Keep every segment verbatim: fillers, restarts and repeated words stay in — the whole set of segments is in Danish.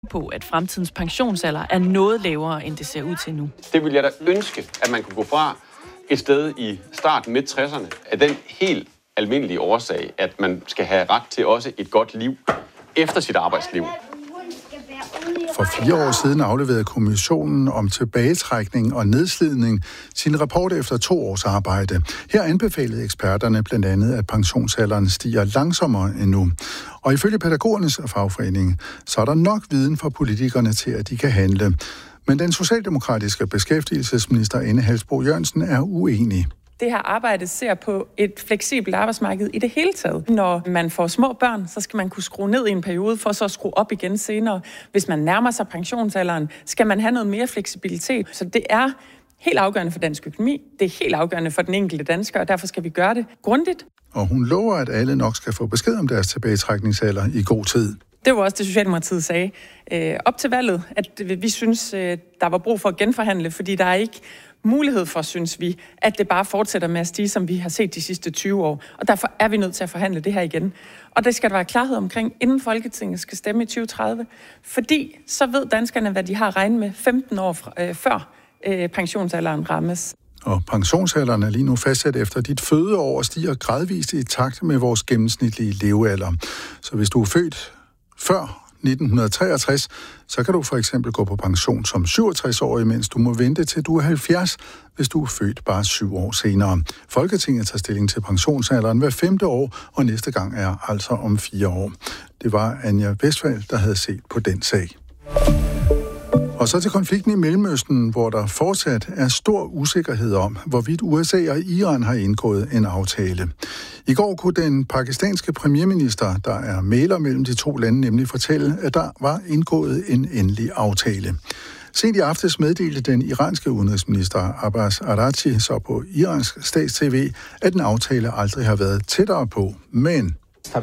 på, at fremtidens pensionsalder er noget lavere, end det ser ud til nu. Det vil jeg da ønske, at man kunne gå fra et sted i starten midt tresserne, af den helt almindelige årsag, at man skal have ret til også et godt liv efter sit arbejdsliv. For fire år siden afleverede kommissionen om tilbagetrækning og nedslidning sin rapport efter to års arbejde. Her anbefalede eksperterne blandt andet, at pensionsalderen stiger langsommere end nu. Og ifølge pædagogernes fagforening, så er der nok viden for politikerne til, at de kan handle. Men den socialdemokratiske beskæftigelsesminister Ane Halsboe-Jørgensen er uenig. Det her arbejde ser på et fleksibelt arbejdsmarked i det hele taget. Når man får små børn, så skal man kunne skrue ned i en periode, for så at skrue op igen senere. Hvis man nærmer sig pensionsalderen, skal man have noget mere fleksibilitet. Så det er helt afgørende for dansk økonomi. Det er helt afgørende for den enkelte dansker, og derfor skal vi gøre det grundigt. Og hun lover, at alle nok skal få besked om deres tilbagetrækningsalder i god tid. Det var også det, Socialdemokratiet sagde øh, op til valget, at vi synes, øh, der var brug for at genforhandle, fordi der er ikke mulighed for, synes vi, at det bare fortsætter med at stige, som vi har set de sidste tyve år. Og derfor er vi nødt til at forhandle det her igen. Og det skal der være klarhed omkring, inden Folketinget skal stemme i tyve tredive. Fordi så ved danskerne, hvad de har at regne med femten år fra, øh, før øh, pensionsalderen rammes. Og pensionsalderen er lige nu fastsat efter dit fødeår og stiger gradvist i takt med vores gennemsnitlige levealder. Så hvis du er født før nitten treogtres, så kan du for eksempel gå på pension som syvogtres-årig, mens du må vente til du er halvfjerds, hvis du er født bare syv år senere. Folketinget tager stilling til pensionsalderen hver femte år, og næste gang er altså om fire år. Det var Anja Westphal, der havde set på den sag. Og så til konflikten i Mellemøsten, hvor der fortsat er stor usikkerhed om, hvorvidt U S A og Iran har indgået en aftale. I går kunne den pakistanske premierminister, der er mægler mellem de to lande, nemlig fortælle, at der var indgået en endelig aftale. Sent i aftes meddelte den iranske udenrigsminister Abbas Araghchi så på iransk stats-tv, at en aftale aldrig har været tættere på. Men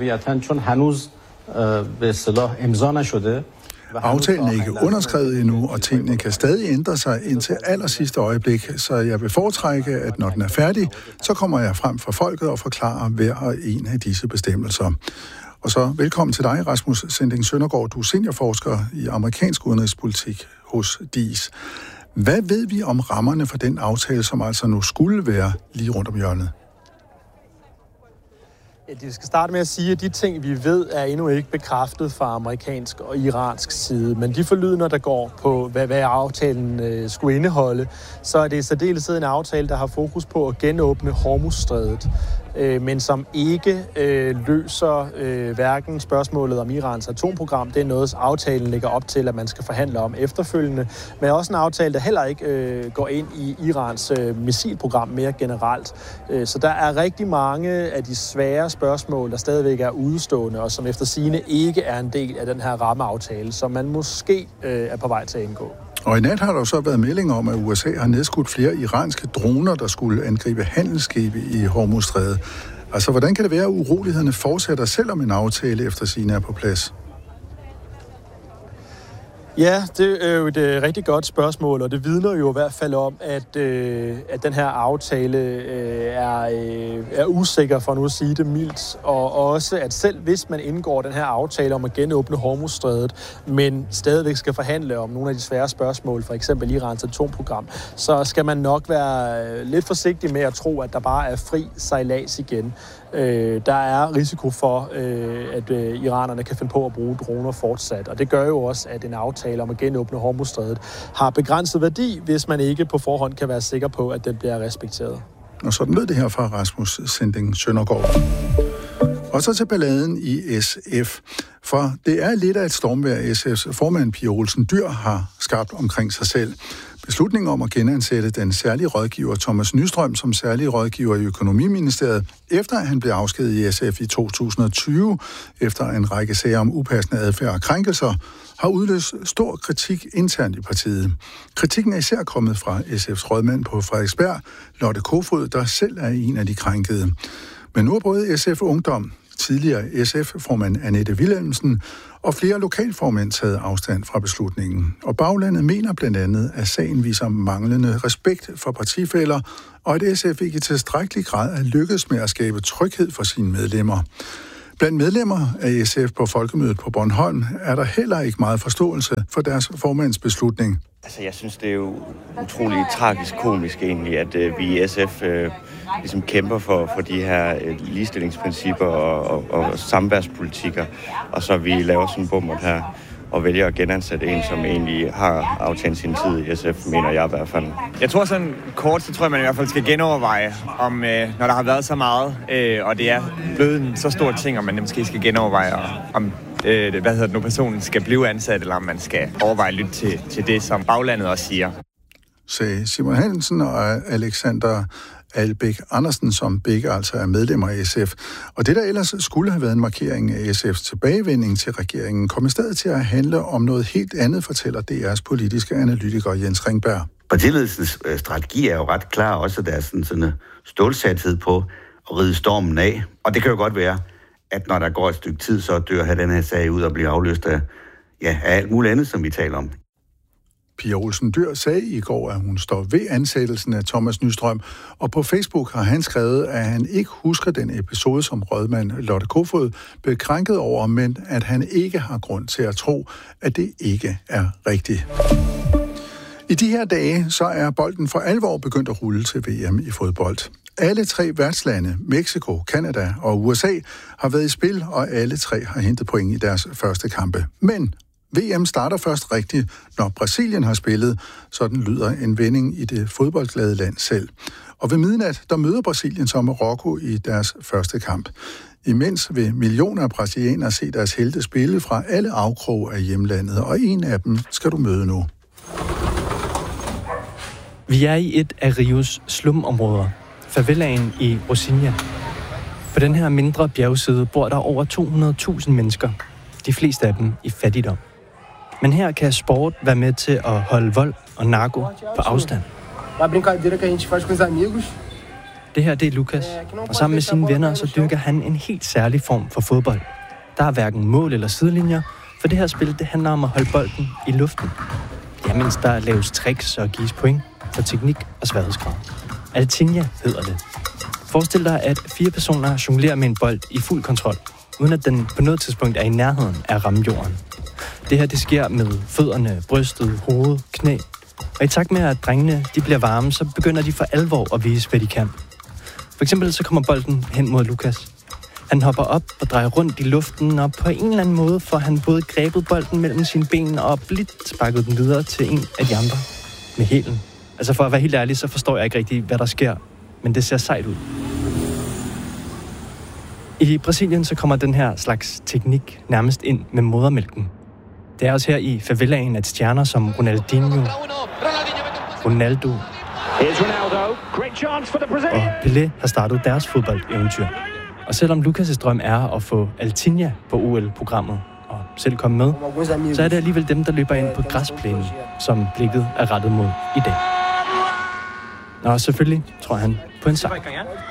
aftalen er ikke underskrevet endnu, og tingene kan stadig ændre sig indtil aller sidste øjeblik, så jeg vil foretrække, at når den er færdig, så kommer jeg frem for folket og forklarer hver og en af disse bestemmelser. Og så velkommen til dig, Rasmus Sinding Søndergaard. Du er seniorforsker i amerikansk udenrigspolitik hos D I S. Hvad ved vi om rammerne for den aftale, som altså nu skulle være lige rundt om hjørnet? Vi skal starte med at sige, at de ting, vi ved, er endnu ikke bekræftet fra amerikansk og iransk side. Men de forlydender, der går på, hvad, hvad aftalen øh, skulle indeholde, så er det i særdeleshed en aftale, der har fokus på at genåbne Hormuzstrædet, øh, men som ikke øh, løser øh, hverken spørgsmålet om Irans atomprogram. Det er noget, aftalen lægger op til, at man skal forhandle om efterfølgende. Men også en aftale, der heller ikke øh, går ind i Irans øh, missilprogram mere generelt. Øh, så der er rigtig mange af de svære spørgsmål, der stadigvæk er udestående, og som efter sigende ikke er en del af den her rammeaftale, som man måske øh, er på vej til at indgå. Og i nat har der jo så været meldinger om, at U S A har nedskudt flere iranske droner, der skulle angribe handelsskibe i Hormuzstrædet. Altså, hvordan kan det være, at urolighederne fortsætter, selvom en aftale efter sigende er på plads? Ja, det er jo et øh, rigtig godt spørgsmål, og det vidner jo i hvert fald om, at, øh, at den her aftale øh, er, øh, er usikker, for nu at sige det mildt, og også at selv hvis man indgår den her aftale om at genåbne Hormuzstrædet, men stadigvæk skal forhandle om nogle af de svære spørgsmål, for eksempel Irans atomprogram, så skal man nok være lidt forsigtig med at tro, at der bare er fri sejlads igen. Øh, der er risiko for, øh, at øh, iranerne kan finde på at bruge droner fortsat, og det gør jo også, at en aftale om at genåbne Hormuzstrædet har begrænset værdi, hvis man ikke på forhånd kan være sikker på, at den bliver respekteret. Og sådan lød det her fra Rasmus Sinding Søndergaard. Og så til balladen i S F. For det er lidt af et stormvejr, S F's formand Pia Olsen Dyhr har skabt omkring sig selv. Beslutningen om at genansætte den særlige rådgiver Thomas Nystrøm som særlig rådgiver i Økonomiministeriet, efter at han blev afskediget i S F i to tusind og tyve, efter en række sager om upassende adfærd og krænkelser, har udløst stor kritik internt i partiet. Kritikken er især kommet fra S F's rådmand på Frederiksberg, Lotte Kofod, der selv er en af de krænkede. Men nu er både S F Ungdom, tidligere S F-formand Annette Wilhelmsen og flere lokalformænd taget afstand fra beslutningen. Og baglandet mener blandt andet, at sagen viser manglende respekt for partifæller, og at S F ikke i tilstrækkelig grad er lykkedes med at skabe tryghed for sine medlemmer. Blandt medlemmer af S F på Folkemødet på Bornholm er der heller ikke meget forståelse for deres formands beslutning. Altså, jeg synes, det er jo utroligt tragisk komisk egentlig, at øh, vi i S F øh, ligesom kæmper for, for de her øh, ligestillingsprincipper og, og, og samværspolitikker, og så vi laver sådan en bommer her og vælger at genansætte en, som egentlig har aftjent sin tid i S F, mener jeg i hvert fald. Jeg tror sådan kort, så tror jeg, man i hvert fald skal genoverveje, om øh, når der har været så meget, øh, og det er blevet en så stor ting, om man måske skal genoverveje, om øh, hvad hedder det nu, personen skal blive ansat, eller om man skal overveje at lytte til, til det, som baglandet også siger. Sagde Simon Hansen og Alexander Albæk Andersen, som begge altså er medlemmer af S F. Og det, der ellers skulle have været en markering af S F's tilbagevending til regeringen, kom i stedet til at handle om noget helt andet, fortæller D R's politiske analytiker Jens Ringberg. Partiledelsens strategi er jo ret klar, også der er sådan, sådan en stålsathed på at ride stormen af. Og det kan jo godt være, at når der går et stykke tid, så dør her den her sag ud og bliver afløst af, ja, af alt muligt andet, som vi taler om. Pia Olsen Dyhr sagde i går, at hun står ved ansættelsen af Thomas Nystrøm, og på Facebook har han skrevet, at han ikke husker den episode, som rådmand Lotte Kofod blev krænket over, men at han ikke har grund til at tro, at det ikke er rigtigt. I de her dage, så er bolden for alvor begyndt at rulle til V M i fodbold. Alle tre værtslande, Mexico, Canada og U S A, har været i spil, og alle tre har hentet point i deres første kampe. Men V M starter først rigtigt, når Brasilien har spillet, sådan lyder en vending i det fodboldglade land selv. Og ved midnat, der møder Brasilien så Marokko i deres første kamp. Imens vil millioner af brasilianere se deres helte spille fra alle afkroge af hjemlandet, og en af dem skal du møde nu. Vi er i et af Rios slumområder, favelaen i Rocinha. På den her mindre bjergside bor der over to hundrede tusind mennesker, de fleste af dem i fattigdom. Men her kan sport være med til at holde vold og narko på afstand. Det her, det er Lucas, og sammen med sine venner, så dyrker han en helt særlig form for fodbold. Der er hverken mål eller sidelinjer, for det her spil, det handler om at holde bolden i luften. Ja, mens der laves tricks og gives point for teknik og sværhedsgrad. Altinha hedder det. Forestil dig, at fire personer jonglerer med en bold i fuld kontrol, uden at den på noget tidspunkt er i nærheden af ramme jorden. Det her, det sker med fødderne, brystet, hovedet, knæ. Og i takt med, at drengene de bliver varme, så begynder de for alvor at vise, hvad de kan. For eksempel så kommer bolden hen mod Lucas. Han hopper op og drejer rundt i luften, og på en eller anden måde får han både grebet bolden mellem sine ben og blidt sparket den videre til en af de andre med hælen. Altså for at være helt ærlig, så forstår jeg ikke rigtig, hvad der sker, men det ser sejt ud. I Brasilien så kommer den her slags teknik nærmest ind med modermælken. Det er også her i favelaen, at stjerner som Ronaldinho, Ronaldo og Pelé har startet deres fodboldeventyr. Og selvom Lucas' drøm er at få Altinha på O L-programmet og selv komme med, så er det alligevel dem, der løber ind på græsplænen, som blikket er rettet mod i dag. Og selvfølgelig tror han på en sejr.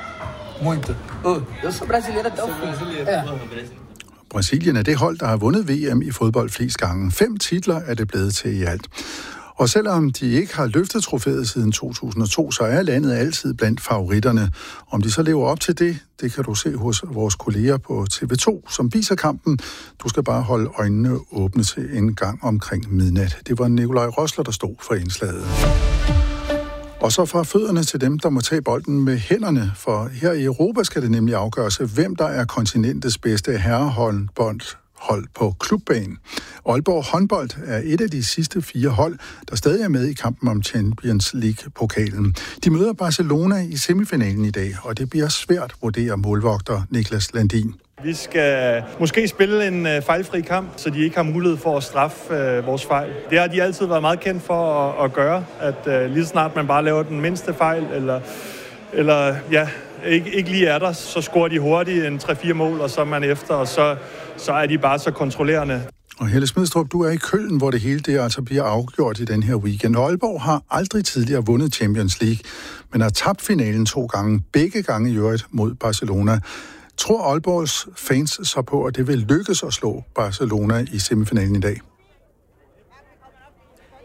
Brasilien er det hold, der har vundet V M i fodbold flest gange. Fem titler er det blevet til i alt. Og selvom de ikke har løftet trofæet siden to tusind og to, så er landet altid blandt favoritterne. Om de så lever op til det, det kan du se hos vores kolleger på T V to, som viser kampen. Du skal bare holde øjnene åbne til en gang omkring midnat. Det var Nikolaj Rosler, der stod for indslaget. Og så fra fødderne til dem, der må tage bolden med hænderne, for her i Europa skal det nemlig afgøres, hvem der er kontinentets bedste herrehåndboldhold på klubbanen. Aalborg Håndbold er et af de sidste fire hold, der stadig er med i kampen om Champions League-pokalen. De møder Barcelona i semifinalen i dag, og det bliver svært, vurderer målvogter Niklas Landin. Vi skal måske spille en øh, fejlfri kamp, så de ikke har mulighed for at straffe øh, vores fejl. Det har de altid været meget kendt for at, at gøre, at øh, lige snart man bare laver den mindste fejl, eller, eller ja, ikke, ikke lige er der, så scorer de hurtigt en tre fire mål, og så er man efter, og så, så er de bare så kontrollerende. Og Helle Smidstrup, du er i Køln, hvor det hele det altså bliver afgjort i den her weekend. Aalborg har aldrig tidligere vundet Champions League, men har tabt finalen to gange, begge gange i øvrigt mod Barcelona. Tror Aalborgs fans så på, at det vil lykkes at slå Barcelona i semifinalen i dag?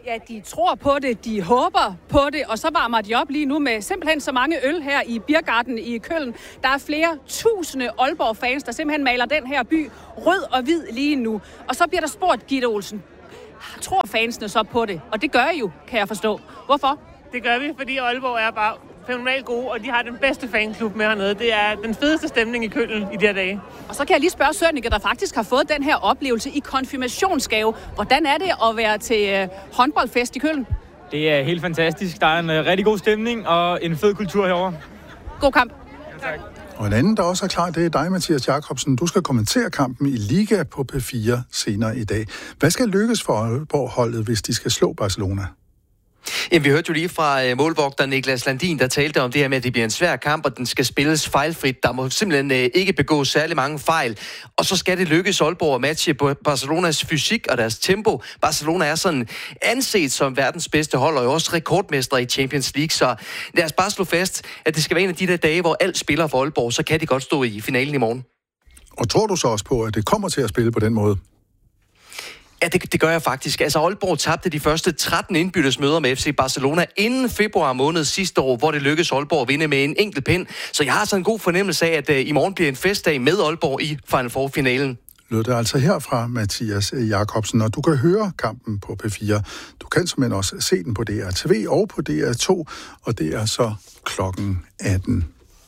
Ja, de tror på det, de håber på det, og så varmer de op lige nu med simpelthen så mange øl her i Biergarten i Køln. Der er flere tusinde Aalborg-fans, der simpelthen maler den her by rød og hvid lige nu. Og så bliver der spurgt, Gitte Olsen, tror fansene så på det? Og det gør I jo, kan jeg forstå. Hvorfor? Det gør vi, fordi Aalborg er bare fænomenalt gode, og de har den bedste fanklub med hernede. Det er den fedeste stemning i Køln i de her dage. Og så kan jeg lige spørge Sønneke, der faktisk har fået den her oplevelse i konfirmationsgave. Hvordan er det at være til øh, håndboldfest i Køln? Det er helt fantastisk. Der er en uh, rigtig god stemning og en fed kultur herovre. God kamp. Ja, tak. Og en anden, der også er klar, det er dig, Mathias Jakobsen. Du skal kommentere kampen i Liga på P fire senere i dag. Hvad skal lykkes for Aalborg-holdet, hvis de skal slå Barcelona? Jamen, vi hørte jo lige fra uh, målvogter Niklas Landin, der talte om det her med, at det bliver en svær kamp, og den skal spilles fejlfrit. Der må simpelthen uh, ikke begå særlig mange fejl. Og så skal det lykkes Aalborg at matche Barcelonas fysik og deres tempo. Barcelona er sådan anset som verdens bedste hold, og er også rekordmester i Champions League. Så lad os bare slå fast, at det skal være en af de der dage, hvor alt spiller for Aalborg, så kan de godt stå i finalen i morgen. Og tror du så også på, at det kommer til at spille på den måde? Ja, det, det gør jeg faktisk. Altså, Aalborg tabte de første tretten indbyttesmøder med F C Barcelona inden februar måned sidste år, hvor det lykkedes Aalborg at vinde med en enkelt pind. Så jeg har sådan en god fornemmelse af, at uh, i morgen bliver en festdag med Aalborg i Final Four-finalen. Lød det altså herfra, Mathias Jakobsen, og du kan høre kampen på P fire. Du kan simpelthen også se den på D R T V og på D R to, og det er så klokken atten.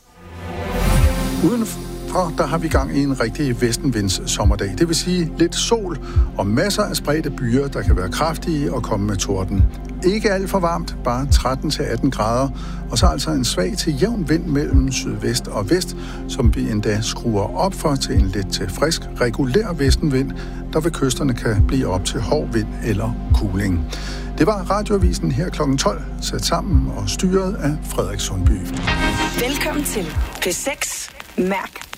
Udenfor der har vi gang i en rigtig vestenvinds sommerdag. Det vil sige lidt sol og masser af spredte byer, der kan være kraftige og komme med torden. Ikke alt for varmt, bare tretten til atten grader, og så altså en svag til jævn vind mellem sydvest og vest, som vi endda skruer op for til en lidt til frisk, regulær vestenvind, der ved kysterne kan blive op til hård vind eller kuling. Det var Radioavisen her klokken tolv, sat sammen og styret af Frederik Sundby. Velkommen til P seks. Mærk